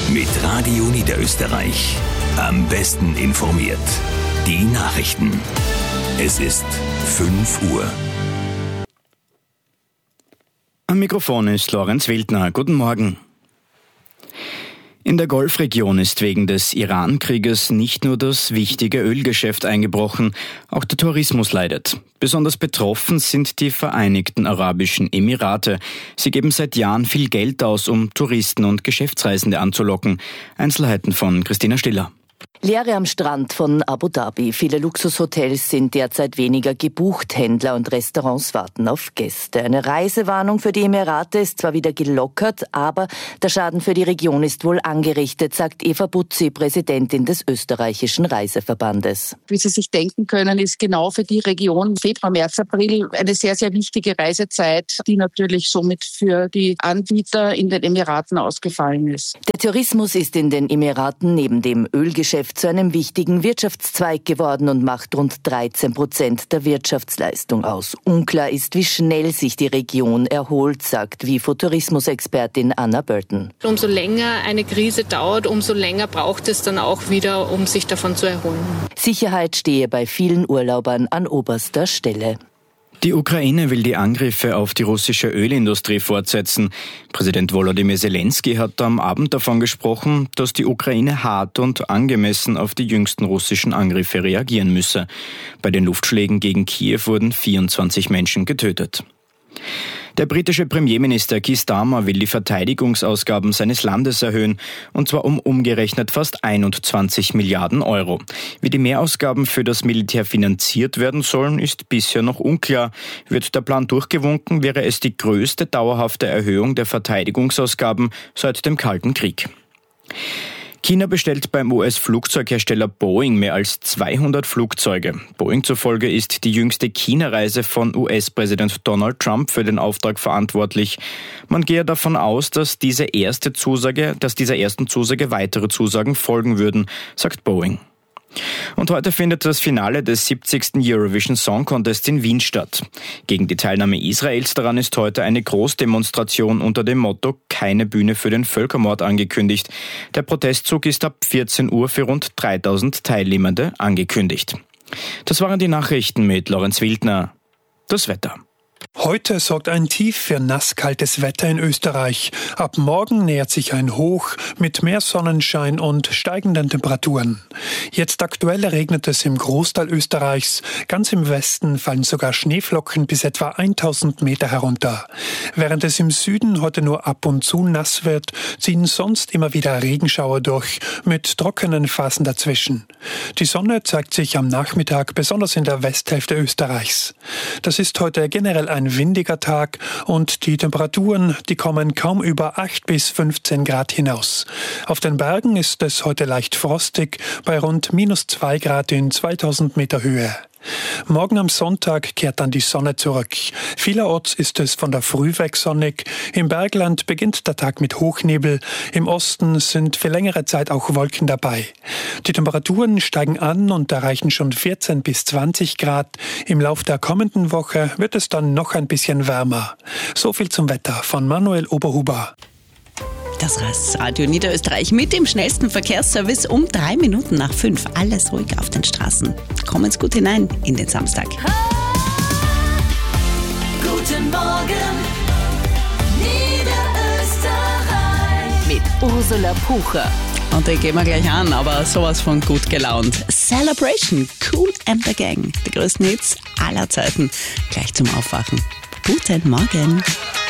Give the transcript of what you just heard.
Mit Radio Niederösterreich. Am besten informiert. Die Nachrichten. Es ist 5 Uhr. Am Mikrofon ist Lorenz Wildner. Guten Morgen. In der Golfregion ist wegen des Iran-Krieges nicht nur das wichtige Ölgeschäft eingebrochen, auch der Tourismus leidet. Besonders betroffen sind die Vereinigten Arabischen Emirate. Sie geben seit Jahren viel Geld aus, um Touristen und Geschäftsreisende anzulocken. Einzelheiten von Christina Stiller. Leere am Strand von Abu Dhabi. Viele Luxushotels sind derzeit weniger gebucht. Händler und Restaurants warten auf Gäste. Eine Reisewarnung für die Emirate ist zwar wieder gelockert, aber der Schaden für die Region ist wohl angerichtet, sagt Eva Butzi, Präsidentin des österreichischen Reiseverbandes. Wie Sie sich denken können, ist genau für die Region Februar, März, April eine sehr, sehr wichtige Reisezeit, die natürlich somit für die Anbieter in den Emiraten ausgefallen ist. Der Tourismus ist in den Emiraten neben dem Ölgeschäft zu einem wichtigen Wirtschaftszweig geworden und macht rund 13% der Wirtschaftsleistung aus. Unklar ist, wie schnell sich die Region erholt, sagt WIFO-Tourismusexpertin Anna Burton. Umso länger eine Krise dauert, umso länger braucht es dann auch wieder, um sich davon zu erholen. Sicherheit stehe bei vielen Urlaubern an oberster Stelle. Die Ukraine will die Angriffe auf die russische Ölindustrie fortsetzen. Präsident Volodymyr Zelensky hat am Abend davon gesprochen, dass die Ukraine hart und angemessen auf die jüngsten russischen Angriffe reagieren müsse. Bei den Luftschlägen gegen Kiew wurden 24 Menschen getötet. Der britische Premierminister Keir Starmer will die Verteidigungsausgaben seines Landes erhöhen, und zwar um umgerechnet fast 21 Milliarden Euro. Wie die Mehrausgaben für das Militär finanziert werden sollen, ist bisher noch unklar. Wird der Plan durchgewunken, wäre es die größte dauerhafte Erhöhung der Verteidigungsausgaben seit dem Kalten Krieg. China bestellt beim US-Flugzeughersteller Boeing mehr als 200 Flugzeuge. Boeing zufolge ist die jüngste China-Reise von US-Präsident Donald Trump für den Auftrag verantwortlich. Man gehe davon aus, dass dieser ersten Zusage weitere Zusagen folgen würden, sagt Boeing. Und heute findet das Finale des 70. Eurovision Song Contest in Wien statt. Gegen die Teilnahme Israels daran ist heute eine Großdemonstration unter dem Motto „Keine Bühne für den Völkermord" angekündigt. Der Protestzug ist ab 14 Uhr für rund 3000 Teilnehmende angekündigt. Das waren die Nachrichten mit Lorenz Wildner. Das Wetter. Heute sorgt ein Tief für nasskaltes Wetter in Österreich. Ab morgen nähert sich ein Hoch mit mehr Sonnenschein und steigenden Temperaturen. Jetzt aktuell regnet es im Großteil Österreichs. Ganz im Westen fallen sogar Schneeflocken bis etwa 1000 Meter herunter. Während es im Süden heute nur ab und zu nass wird, ziehen sonst immer wieder Regenschauer durch, mit trockenen Phasen dazwischen. Die Sonne zeigt sich am Nachmittag besonders in der Westhälfte Österreichs. Das ist heute generell ein windiger Tag und die Temperaturen, die kommen kaum über 8 bis 15 Grad hinaus. Auf den Bergen ist es heute leicht frostig, bei rund -2 Grad in 2000 Meter Höhe. Morgen am Sonntag kehrt dann die Sonne zurück. Vielerorts ist es von der Früh weg sonnig. Im Bergland beginnt der Tag mit Hochnebel. Im Osten sind für längere Zeit auch Wolken dabei. Die Temperaturen steigen an und erreichen schon 14 bis 20 Grad. Im Lauf der kommenden Woche wird es dann noch ein bisschen wärmer. So viel zum Wetter von Manuel Oberhuber. Das war's. Radio Niederösterreich mit dem schnellsten Verkehrsservice um 3 Minuten nach 5. Alles ruhig auf den Straßen. Kommen's gut hinein in den Samstag. Guten Morgen, Niederösterreich. Mit Ursula Pucher. Und den gehen wir gleich an, aber sowas von gut gelaunt. Celebration, Kool and the Gang. Die größten Hits aller Zeiten. Gleich zum Aufwachen. Guten Morgen.